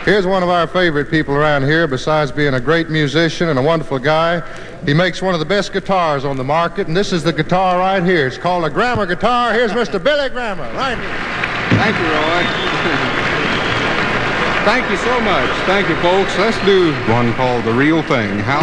Here's one of our favorite people around here, besides being a great musician and a wonderful guy. He makes one of the best guitars on the market, and this is the guitar right here. It's called a Grammer guitar. Here's Mr. Billy Grammer, right here. Thank you, Roy. Thank you so much. Thank you, folks. Let's do one called The Real Thing. How